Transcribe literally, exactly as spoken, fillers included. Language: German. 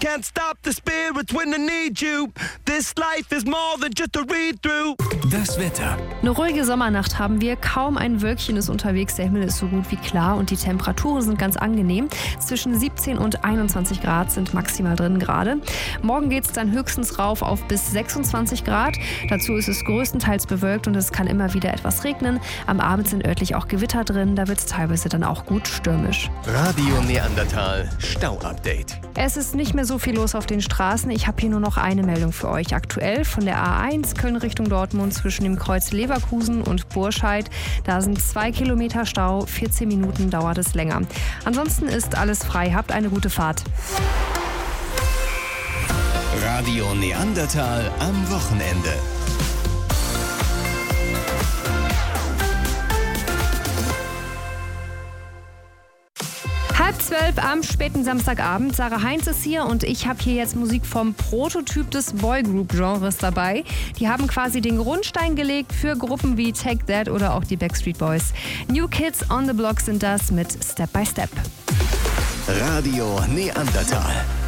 can't stop the spirits when I need you. This life is more than just a read-through. Das Wetter. Eine ruhige Sommernacht haben wir. Kaum ein Wölkchen ist unterwegs. Der Himmel ist so gut wie klar und die Temperaturen sind ganz angenehm. Zwischen siebzehn und einundzwanzig Grad sind maximal drin gerade. Morgen geht es dann höchstens rauf auf bis sechsundzwanzig Grad. Dazu ist es größtenteils bewölkt und es kann immer wieder etwas regnen. Am Abend sind örtlich auch Gewitter drin. Da wird es teilweise dann auch gut stürmisch. Radio Neandertal Stau-Update. Es ist nicht mehr so viel los auf den Straßen. Ich habe hier nur noch eine Meldung für euch. Aktuell von der A eins Köln Richtung Dortmund zwischen dem Kreuz Leverkusen und Burscheid. Da sind zwei Kilometer Stau, vierzehn Minuten dauert es länger. Ansonsten ist alles frei. Habt eine gute Fahrt. Radio Neandertal am Wochenende. Halb zwölf am späten Samstagabend. Sarah Heinz ist hier und ich habe hier jetzt Musik vom Prototyp des Boygroup-Genres dabei. Die haben quasi den Grundstein gelegt für Gruppen wie Take That oder auch die Backstreet Boys. New Kids on the Block sind das mit Step by Step. Radio Neandertal.